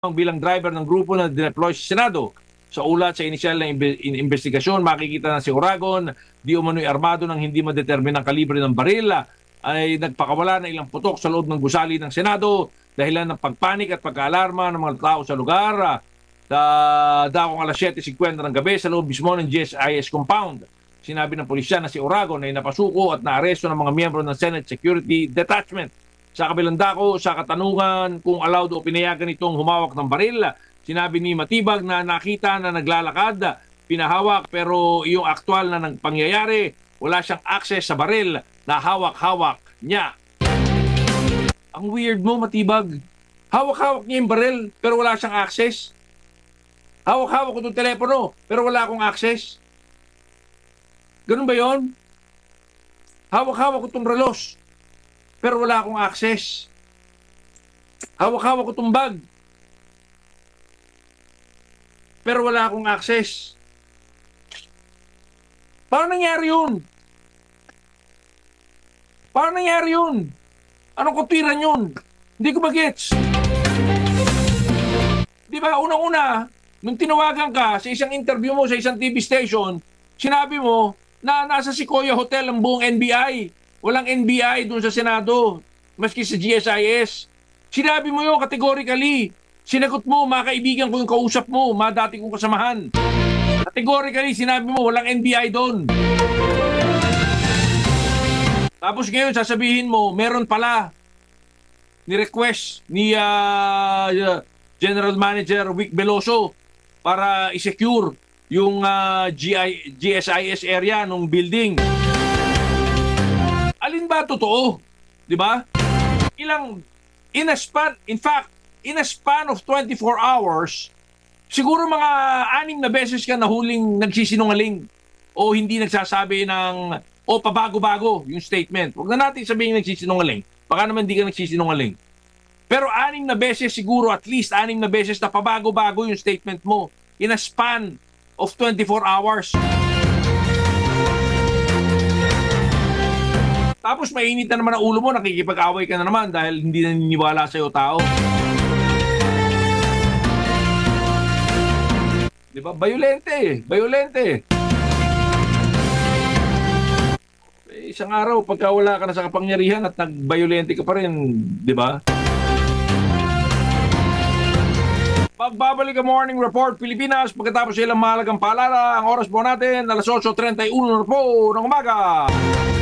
bilang driver ng grupo na dineploy sa Senado. Sa ulat sa inisyal na investigasyon, makikita na si Oragon, di umano'y armado ng hindi madeterminang kalibre ng baril, ay nagpakawala ng ilang putok sa loob ng gusali ng Senado dahilan ng pagpanik at pagkaalarma ng mga tao sa lugar. Dakong alas 7:50 ng gabi sa loob mismo ng GSIS compound. Sinabi ng pulisya na si Oragon ay napasuko at naaresto ng mga miyembro ng Senate Security Detachment. Sa kabilang dako, sa katanungan kung allowed o pinayagan itong humawak ng baril, sinabi ni Matibag na nakita na naglalakad, pinahawak, pero yung aktual na pangyayari, wala siyang access sa baril na hawak-hawak niya. Ang weird mo, Matibag. Hawak-hawak niya yung baril, pero wala siyang access. Hawak-hawak ko itong telepono, pero wala akong access. Ganun ba yon? Hawak-hawak ko itong relos, pero wala akong access. Hawak-hawak ko itong bag, pero wala akong access. Paano nangyari yun? Paano nangyari yun? Anong kutiran yun? Hindi ko bagets. Di ba, unang-una, nung tinawagan ka sa isang interview mo sa isang TV station, sinabi mo na nasa Sequoia Hotel ang buong NBI. Walang NBI doon sa Senado, maski sa GSIS. Sinabi mo yun categorically. Sinagot mo, mga kaibigan ko yung kausap mo, mga dati kong kasamahan. Categorically, sinabi mo, walang NBI doon. Tapos ngayon, sasabihin mo, meron pala ni-request ni General Manager Vic Veloso para i-secure yung GSIS area ng building. Alin ba totoo? Di ba? In a span of 24 hours, siguro mga 6 na beses ka nahuling nagsisinungaling o hindi nagsasabi o pabago-bago yung statement. Huwag na natin sabihin nagsisinungaling. Baka naman hindi ka nagsisinungaling. Pero 6 na beses siguro, at least 6 na beses na pabago-bago yung statement mo in a span of 24 hours. Tapos mainit na naman ang ulo mo, nakikipag-away ka na naman dahil hindi naniniwala sa'yo tao. Di ba? Bayolente. Isang araw, pagka wala ka na sa kapangyarihan at nagbayolente ka pa rin, di ba? Pagbabalik ang Morning Report Pilipinas pagkatapos ilang mahalagang paalala. Ang oras po natin, alas 8:31 na po ng umaga.